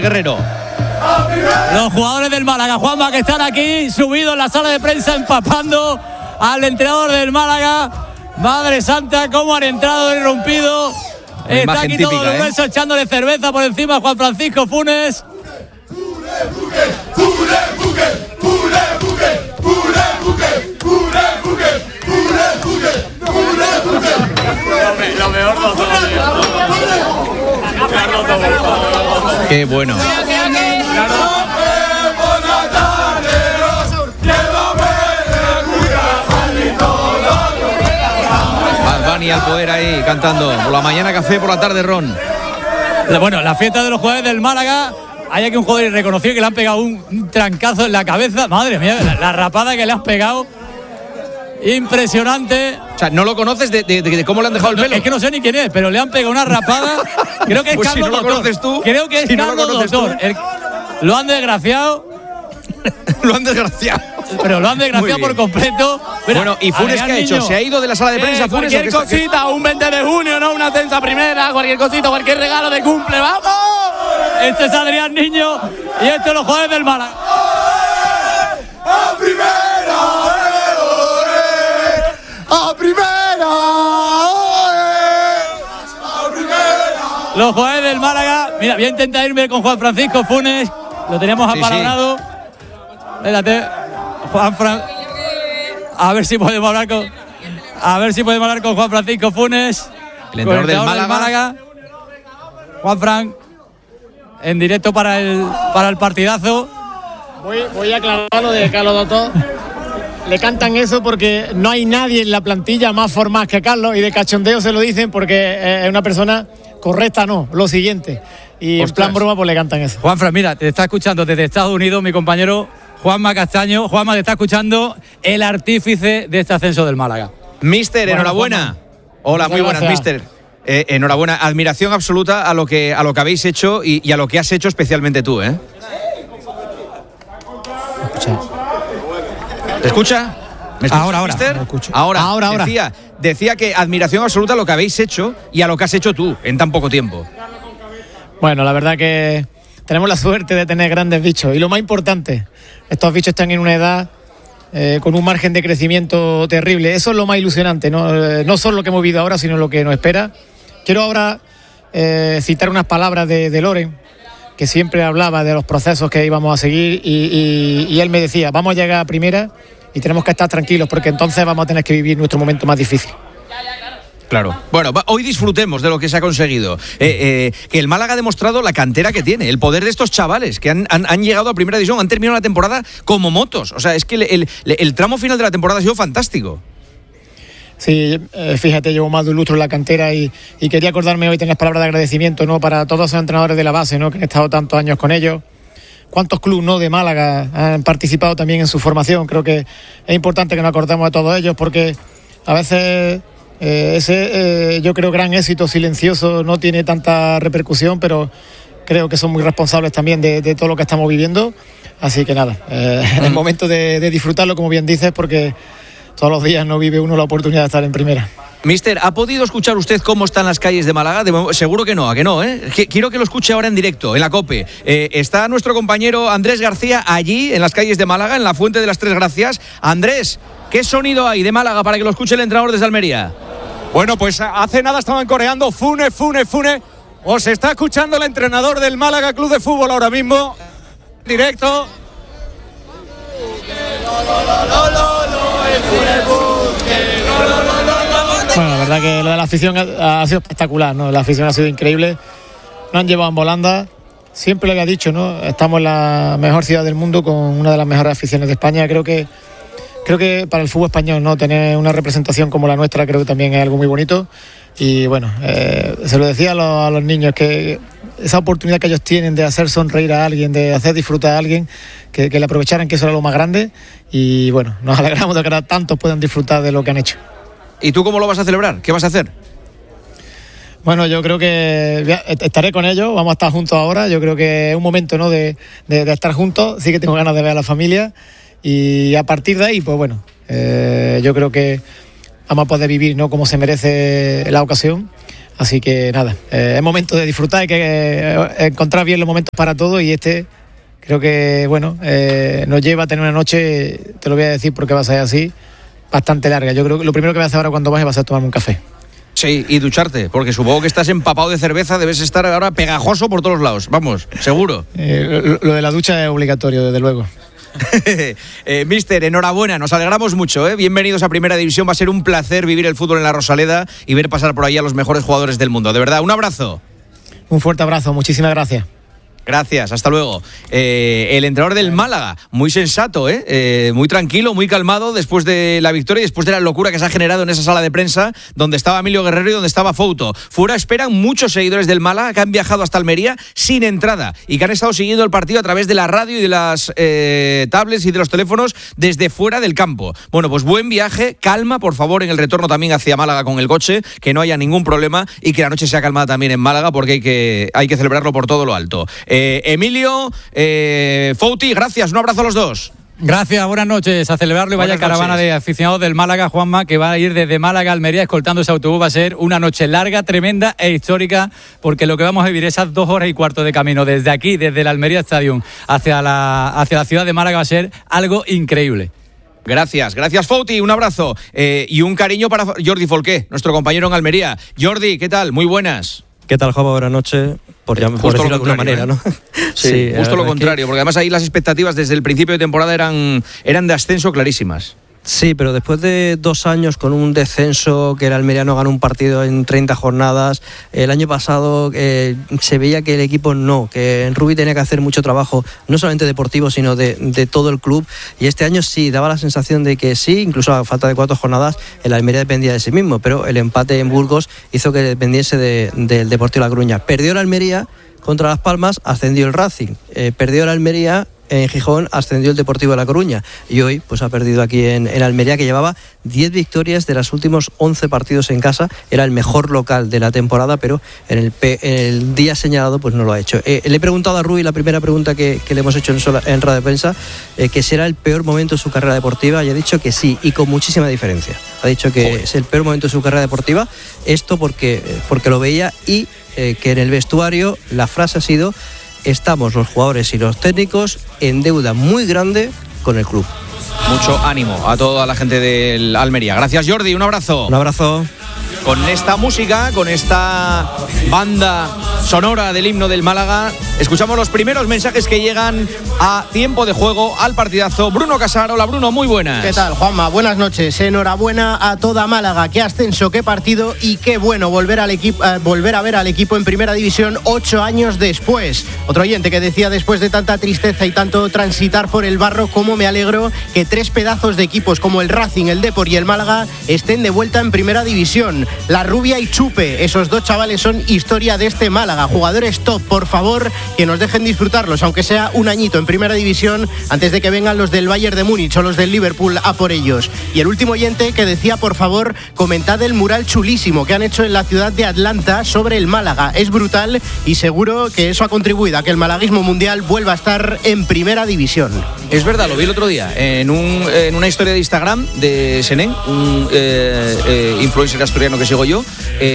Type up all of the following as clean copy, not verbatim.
Guerrero. Los jugadores del Málaga, Juanma, que están aquí subidos en la sala de prensa empapando al entrenador del Málaga. Madre santa, cómo han entrado de irrumpido. Está aquí todo el universo echándole cerveza por encima a Juan Francisco Funes. Lo mejor no todo. Qué bueno. Bad Bunny al poder ahí cantando. Por la mañana café, por la tarde ron. Bueno, la fiesta de los jugadores del Málaga. Hay aquí un jugador irreconocible que le han pegado un trancazo en la cabeza. Madre mía, la rapada que le has pegado. Impresionante. O sea, ¿no lo conoces de cómo le han dejado el pelo? Es que no sé ni quién es, pero le han pegado una rapada. Creo que es pues Carlos si no lo Doctor. conoces tú. Creo que es si Carlos no lo Doctor. Lo han desgraciado. Lo han desgraciado. Pero lo han desgraciado por completo. Mira, bueno, ¿y Funes qué ha hecho? ¿Se ha ido de la sala de prensa Funes? Cualquier cosita, un 20 de junio, ¿no? Una ascenso a primera, cualquier cosita, cualquier regalo de cumple, ¡vamos! Este es Adrián Niño y estos son los jugadores del Málaga. ¡A primera! ¡A primera! ¡A primera! Los jugadores del Málaga. Mira, voy a intentar irme con Juan Francisco Funes. Lo teníamos apalabrado. Sí. Espérate, Juan Fran. A ver si podemos hablar con Juan Francisco Funes, el entrenador del Málaga. Juan Fran, en directo para el partidazo. Voy a aclarar lo de Carlos Doctor. Le cantan eso porque no hay nadie en la plantilla más formal que Carlos, y de cachondeo se lo dicen porque es una persona correcta, no, lo siguiente. Y en plan broma pues le cantan eso. Juan Fran, mira, te está escuchando desde Estados Unidos mi compañero Juanma Castaño. Juanma, te está escuchando el artífice de este ascenso del Málaga. Mister, bueno, enhorabuena. Juanma. Hola, muy buenas, mister. Enhorabuena, admiración absoluta a lo que habéis hecho y a lo que has hecho especialmente tú, ¿eh? ¿Te escucha? ¿Me escucha, ahora, mister? Ahora. Decía que admiración absoluta a lo que habéis hecho y a lo que has hecho tú en tan poco tiempo. Bueno, la verdad que tenemos la suerte de tener grandes bichos, y lo más importante, estos bichos están en una edad con un margen de crecimiento terrible. Eso es lo más ilusionante, no solo lo que hemos vivido ahora, sino lo que nos espera. Quiero ahora citar unas palabras de Loren, que siempre hablaba de los procesos que íbamos a seguir, y él me decía, vamos a llegar a primera y tenemos que estar tranquilos porque entonces vamos a tener que vivir nuestro momento más difícil. Claro. Bueno, hoy disfrutemos de lo que se ha conseguido. Que el Málaga ha demostrado la cantera que tiene, el poder de estos chavales que han llegado a primera división, han terminado la temporada como motos. O sea, es que el tramo final de la temporada ha sido fantástico. Sí, fíjate, llevo más de un lustro en la cantera y quería acordarme hoy, tener palabras de agradecimiento, ¿no?, para todos los entrenadores de la base, ¿no?, que han estado tantos años con ellos. ¿Cuántos clubes, ¿no?, de Málaga han participado también en su formación? Creo que es importante que nos acordemos de todos ellos, porque a veces yo creo, gran éxito silencioso no tiene tanta repercusión, pero creo que son muy responsables también de todo lo que estamos viviendo. Así que nada, es el momento de disfrutarlo, como bien dices, porque todos los días no vive uno la oportunidad de estar en primera. Mister, ¿ha podido escuchar usted cómo están las calles de Málaga? Seguro que no, ¿a que no? Quiero que lo escuche ahora en directo, en la COPE. Está nuestro compañero Andrés García allí, en las calles de Málaga, en la Fuente de las Tres Gracias. Andrés, ¿qué sonido hay de Málaga para que lo escuche el entrenador desde Almería? Bueno, pues hace nada estaban coreando Funes, Funes, Funes. Os está escuchando el entrenador del Málaga Club de Fútbol ahora mismo, directo. Bueno, la verdad que lo de la afición ha sido espectacular, ¿no? La afición ha sido increíble. Nos han llevado en volanda. Siempre lo había dicho, ¿no? Estamos en la mejor ciudad del mundo con una de las mejores aficiones de España. Creo que para el fútbol español, ¿no?, tener una representación como la nuestra, creo que también es algo muy bonito. Y bueno, se lo decía a los niños, que esa oportunidad que ellos tienen de hacer sonreír a alguien, de hacer disfrutar a alguien, que le aprovecharan, que eso era lo más grande. Y bueno, nos alegramos de que ahora tantos puedan disfrutar de lo que han hecho. ¿Y tú cómo lo vas a celebrar? ¿Qué vas a hacer? Bueno, yo creo que estaré con ellos, vamos a estar juntos ahora. Yo creo que es un momento, ¿no?, de estar juntos. Sí que tengo ganas de ver a la familia, y a partir de ahí, pues bueno, yo creo que vamos a poder vivir, ¿no?, como se merece la ocasión. Así que nada, es momento de disfrutar, hay que encontrar bien los momentos para todo, y creo que nos lleva a tener una noche, te lo voy a decir porque va a ser así, bastante larga. Yo creo que lo primero que voy a hacer ahora cuando baje va a ser tomarme un café. Sí, y ducharte, porque supongo que estás empapado de cerveza, debes estar ahora pegajoso por todos lados, vamos, seguro. Lo de la ducha es obligatorio, desde luego. Mister, enhorabuena, nos alegramos mucho, ¿eh? Bienvenidos a Primera División, va a ser un placer vivir el fútbol en la Rosaleda y ver pasar por ahí a los mejores jugadores del mundo, de verdad, un abrazo. Un fuerte abrazo, muchísimas gracias. Gracias, hasta luego. El entrenador del Málaga, muy sensato, muy tranquilo, muy calmado después de la victoria y después de la locura que se ha generado en esa sala de prensa donde estaba Emilio Guerrero y donde estaba Fouto. Fuera esperan muchos seguidores del Málaga que han viajado hasta Almería sin entrada y que han estado siguiendo el partido a través de la radio y de las tablets y de los teléfonos desde fuera del campo. Bueno, pues buen viaje, calma, por favor, en el retorno también hacia Málaga con el coche, que no haya ningún problema y que la noche sea calmada también en Málaga porque hay que celebrarlo por todo lo alto. Emilio, Fouti, gracias, un abrazo a los dos. Gracias, buenas noches, a celebrarlo y vaya caravana de aficionados del Málaga, Juanma, que va a ir desde Málaga a Almería escoltando ese autobús. Va a ser una noche larga, tremenda e histórica, porque lo que vamos a vivir esas 2 horas y cuarto de camino desde aquí, desde el Almería Stadium hacia la ciudad de Málaga, va a ser algo increíble. Gracias Fouti, un abrazo y un cariño para Jordi Folqué, nuestro compañero en Almería. Jordi, ¿qué tal? Muy buenas. ¿Qué tal, Juanma? Buenas noches. Por decirlo de alguna manera, ¿no? Sí, justo lo contrario, porque además ahí las expectativas desde el principio de temporada eran de ascenso clarísimas. Sí, pero después de 2 años con un descenso, que el Almería no ganó un partido en 30 jornadas, el año pasado se veía que el equipo que Rubi tenía que hacer mucho trabajo, no solamente deportivo, sino de todo el club, y este año sí, daba la sensación de que sí, incluso a falta de 4 jornadas, el Almería dependía de sí mismo, pero el empate en Burgos hizo que dependiese del Deportivo La Coruña. Perdió el Almería contra Las Palmas, ascendió el Racing, perdió el Almería en Gijón, ascendió el Deportivo de La Coruña, y hoy pues ha perdido aquí en Almería, que llevaba 10 victorias de los últimos 11 partidos en casa. Era el mejor local de la temporada, pero en el día señalado pues no lo ha hecho. Le he preguntado a Rui, la primera pregunta que le hemos hecho en rueda de prensa, que será el peor momento de su carrera deportiva, y ha dicho que sí, y con muchísima diferencia. Ha dicho que es el peor momento de su carrera deportiva, esto porque lo veía, y que en el vestuario la frase ha sido: estamos los jugadores y los técnicos en deuda muy grande con el club. Mucho ánimo a toda la gente del Almería. Gracias, Jordi, un abrazo. Un abrazo. Con esta música, con esta banda sonora del himno del Málaga, escuchamos los primeros mensajes que llegan a tiempo de juego, al partidazo. Bruno Casar, hola Bruno, muy buenas. ¿Qué tal, Juanma? Buenas noches. Enhorabuena a toda Málaga. Qué ascenso, qué partido y qué bueno volver a ver al equipo en Primera División 8 años después. Otro oyente que decía, después de tanta tristeza y tanto transitar por el barro, cómo me alegro que 3 pedazos de equipos como el Racing, el Depor y el Málaga estén de vuelta en Primera División. La Rubia y Chupe, esos 2 chavales son historia de este Málaga. Jugadores top, por favor, que nos dejen disfrutarlos, aunque sea un añito en Primera División, antes de que vengan los del Bayern de Múnich o los del Liverpool a por ellos. Y el último oyente que decía, por favor, comentad el mural chulísimo que han hecho en la ciudad de Atlanta sobre el Málaga. Es brutal y seguro que eso ha contribuido a que el malaguismo mundial vuelva a estar en Primera División. Es verdad, lo vi el otro día en una historia de Instagram de Senén, un influencer asturiano que sigo yo.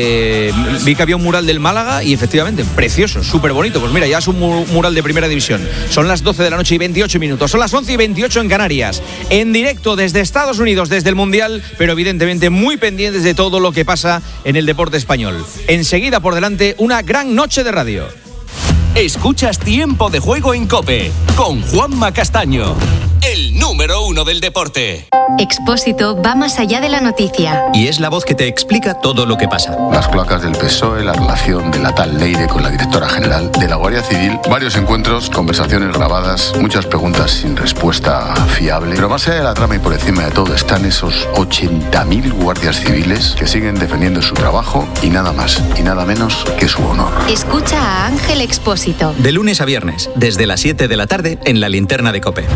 Vi que había un mural del Málaga y efectivamente, precioso, súper bonito. Pues mira, ya es un mural de Primera División. Son las 12 de la noche y 28 minutos. Son las 11 y 28 en Canarias. En directo desde Estados Unidos, desde el Mundial, pero evidentemente muy pendientes de todo lo que pasa en el deporte español. Enseguida por delante, una gran noche de radio. Escuchas Tiempo de Juego en COPE con Juanma Castaño, el número 1 del deporte. Expósito va más allá de la noticia. Y es la voz que te explica todo lo que pasa. Las cloacas del PSOE, la relación de la tal Leire con la directora general de la Guardia Civil, varios encuentros, conversaciones grabadas, muchas preguntas sin respuesta fiable. Pero más allá de la trama y por encima de todo están esos 80.000 guardias civiles que siguen defendiendo su trabajo y nada más y nada menos que su honor. Escucha a Ángel Expósito. De lunes a viernes, desde las 7 de la tarde en la linterna de COPE.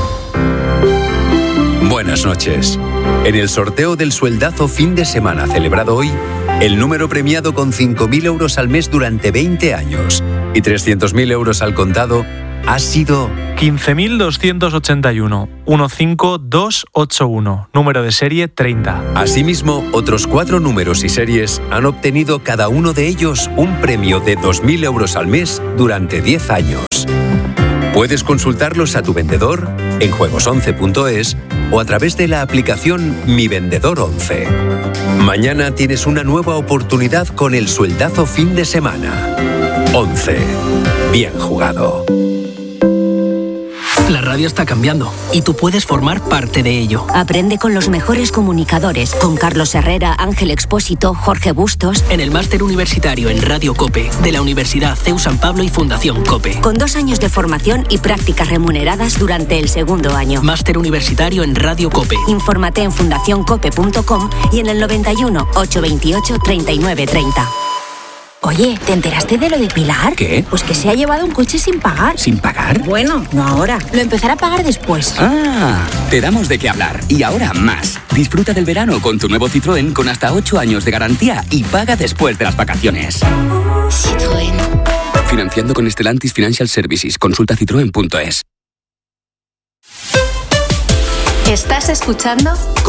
Buenas noches. En el sorteo del sueldazo fin de semana celebrado hoy, el número premiado con 5.000 euros al mes durante 20 años y 300.000 euros al contado ha sido 15.281, 15281, número de serie 30. Asimismo, otros 4 números y series han obtenido cada uno de ellos un premio de 2.000 euros al mes durante 10 años. Puedes consultarlos a tu vendedor en juegos11.es o a través de la aplicación Mi Vendedor 11. Mañana tienes una nueva oportunidad con el sueldazo fin de semana. 11. Bien jugado. La radio está cambiando y tú puedes formar parte de ello. Aprende con los mejores comunicadores, con Carlos Herrera, Ángel Expósito, Jorge Bustos. En el máster universitario en Radio COPE de la Universidad CEU San Pablo y Fundación COPE. Con 2 años de formación y prácticas remuneradas durante el segundo año. Máster universitario en Radio COPE. Infórmate en fundacioncope.com y en el 91 828 3930. Oye, ¿te enteraste de lo de Pilar? ¿Qué? Pues que se ha llevado un coche sin pagar. ¿Sin pagar? Bueno, no ahora. Lo empezará a pagar después. Ah, te damos de qué hablar. Y ahora más. Disfruta del verano con tu nuevo Citroën con hasta 8 años de garantía y paga después de las vacaciones. Citroën. Financiando con Stellantis Financial Services. Consulta citroen.es. ¿Estás escuchando?